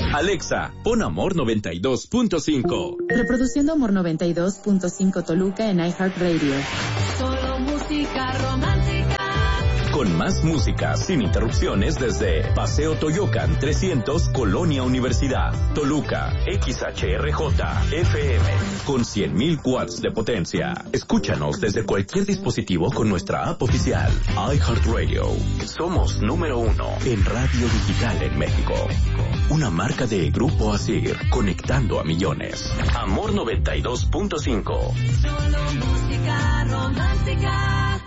Alexa, pon Amor 92.5. Reproduciendo Amor 92.5 Toluca en iHeartRadio. Solo música romántica. Con más música, sin interrupciones desde Paseo Toyocan 300, Colonia Universidad, Toluca, XHRJ, FM, con 100.000 watts de potencia. Escúchanos desde cualquier dispositivo con nuestra app oficial, iHeartRadio. Somos número 1 en radio digital en México. Una marca de Grupo Asir, conectando a millones. Amor 92.5. Solo música romántica.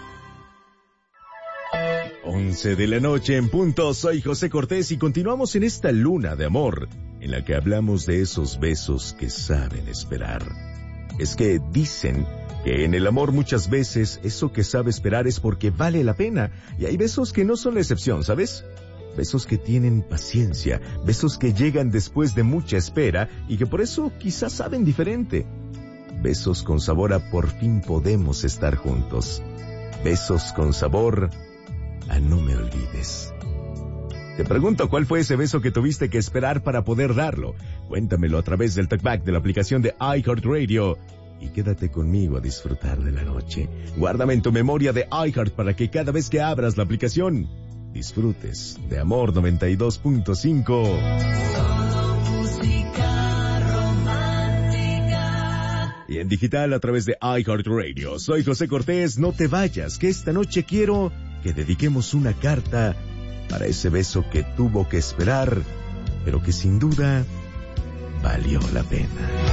11 de la noche en punto, soy José Cortés y continuamos en esta luna de amor, en la que hablamos de esos besos que saben esperar. Es que dicen que en el amor muchas veces eso que sabe esperar es porque vale la pena, y hay besos que no son la excepción, ¿sabes? Besos que tienen paciencia, besos que llegan después de mucha espera y que por eso quizás saben diferente. Besos con sabor a por fin podemos estar juntos. Besos con sabor a no me olvides. Te pregunto, ¿cuál fue ese beso que tuviste que esperar para poder darlo? Cuéntamelo a través del talkback de la aplicación de iHeartRadio y quédate conmigo a disfrutar de la noche. Guárdame en tu memoria de iHeart para que cada vez que abras la aplicación disfrutes de Amor 92.5. Solo música romántica. Y en digital a través de iHeartRadio. Soy José Cortés, no te vayas, que esta noche quiero que dediquemos una carta para ese beso que tuvo que esperar, pero que sin duda valió la pena.